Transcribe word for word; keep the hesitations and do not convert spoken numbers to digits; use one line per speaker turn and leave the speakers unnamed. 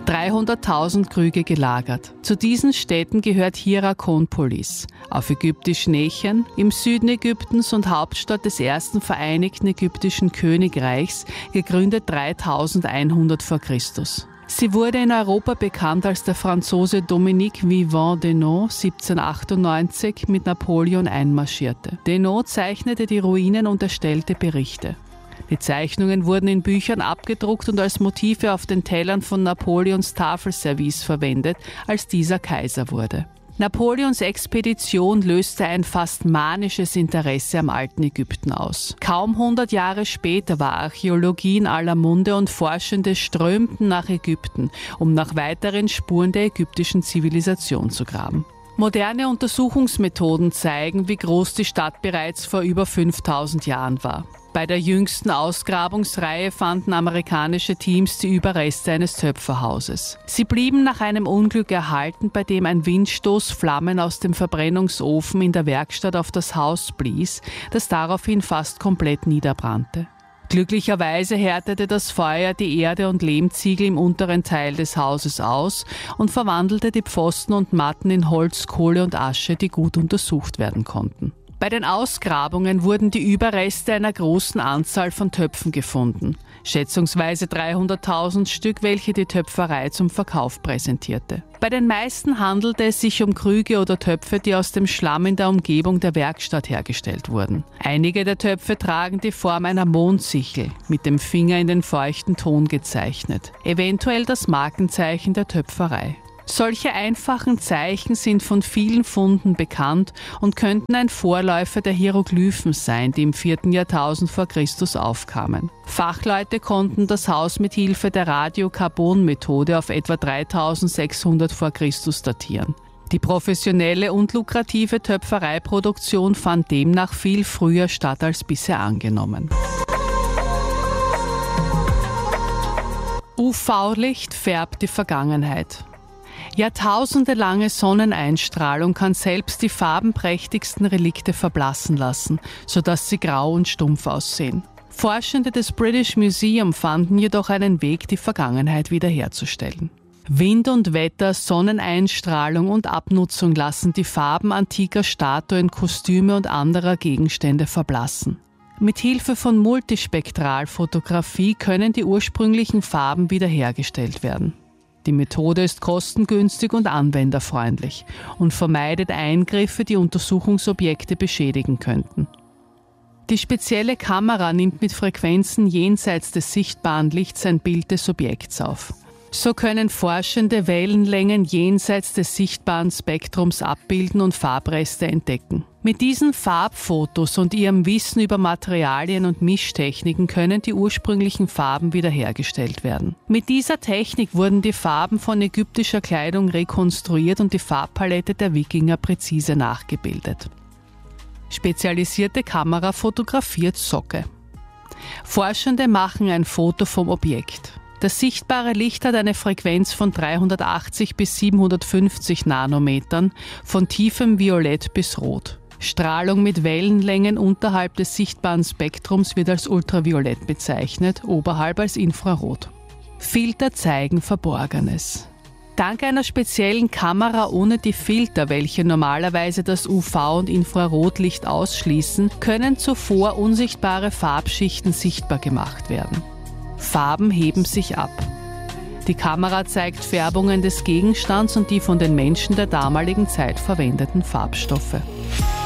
dreihunderttausend Krüge gelagert. Zu diesen Städten gehört Hierakonpolis, auf ägyptisch Nechem, im Süden Ägyptens und Hauptstadt des ersten Vereinigten Ägyptischen Königreichs, gegründet dreitausendeinhundert vor Christus. Sie wurde in Europa bekannt, als der Franzose Dominique Vivant Denault siebzehnhundertachtundneunzig mit Napoleon einmarschierte. Denault zeichnete die Ruinen und erstellte Berichte. Die Zeichnungen wurden in Büchern abgedruckt und als Motive auf den Tellern von Napoleons Tafelservice verwendet, als dieser Kaiser wurde. Napoleons Expedition löste ein fast manisches Interesse am alten Ägypten aus. Kaum hundert Jahre später war Archäologie in aller Munde und Forschende strömten nach Ägypten, um nach weiteren Spuren der ägyptischen Zivilisation zu graben. Moderne Untersuchungsmethoden zeigen, wie groß die Stadt bereits vor über fünftausend Jahren war. Bei der jüngsten Ausgrabungsreihe fanden amerikanische Teams die Überreste eines Töpferhauses. Sie blieben nach einem Unglück erhalten, bei dem ein Windstoß Flammen aus dem Verbrennungsofen in der Werkstatt auf das Haus blies, das daraufhin fast komplett niederbrannte. Glücklicherweise härtete das Feuer die Erde und Lehmziegel im unteren Teil des Hauses aus und verwandelte die Pfosten und Matten in Holz, Kohle und Asche, die gut untersucht werden konnten. Bei den Ausgrabungen wurden die Überreste einer großen Anzahl von Töpfen gefunden, schätzungsweise dreihunderttausend Stück, welche die Töpferei zum Verkauf präsentierte. Bei den meisten handelte es sich um Krüge oder Töpfe, die aus dem Schlamm in der Umgebung der Werkstatt hergestellt wurden. Einige der Töpfe tragen die Form einer Mondsichel, mit dem Finger in den feuchten Ton gezeichnet, eventuell das Markenzeichen der Töpferei. Solche einfachen Zeichen sind von vielen Funden bekannt und könnten ein Vorläufer der Hieroglyphen sein, die im vierten Jahrtausend vor Christus aufkamen. Fachleute konnten das Haus mit Hilfe der Radiokarbon-Methode auf etwa dreitausendsechshundert vor Christus datieren. Die professionelle und lukrative Töpfereiproduktion fand demnach viel früher statt als bisher angenommen. U V-Licht färbt die Vergangenheit. Jahrtausendelange Sonneneinstrahlung kann selbst die farbenprächtigsten Relikte verblassen lassen, sodass sie grau und stumpf aussehen. Forschende des British Museum fanden jedoch einen Weg, die Vergangenheit wiederherzustellen. Wind und Wetter, Sonneneinstrahlung und Abnutzung lassen die Farben antiker Statuen, Kostüme und anderer Gegenstände verblassen. Mit Hilfe von Multispektralfotografie können die ursprünglichen Farben wiederhergestellt werden. Die Methode ist kostengünstig und anwenderfreundlich und vermeidet Eingriffe, die Untersuchungsobjekte beschädigen könnten. Die spezielle Kamera nimmt mit Frequenzen jenseits des sichtbaren Lichts ein Bild des Objekts auf. So können Forschende Wellenlängen jenseits des sichtbaren Spektrums abbilden und Farbreste entdecken. Mit diesen Farbfotos und ihrem Wissen über Materialien und Mischtechniken können die ursprünglichen Farben wiederhergestellt werden. Mit dieser Technik wurden die Farben von ägyptischer Kleidung rekonstruiert und die Farbpalette der Wikinger präzise nachgebildet. Spezialisierte Kamera fotografiert Socke. Forschende machen ein Foto vom Objekt. Das sichtbare Licht hat eine Frequenz von dreihundertachtzig bis siebenhundertfünfzig Nanometern, von tiefem Violett bis Rot. Strahlung mit Wellenlängen unterhalb des sichtbaren Spektrums wird als Ultraviolett bezeichnet, oberhalb als Infrarot. Filter zeigen Verborgenes. Dank einer speziellen Kamera ohne die Filter, welche normalerweise das U V- und Infrarotlicht ausschließen, können zuvor unsichtbare Farbschichten sichtbar gemacht werden. Farben heben sich ab. Die Kamera zeigt Färbungen des Gegenstands und die von den Menschen der damaligen Zeit verwendeten Farbstoffe.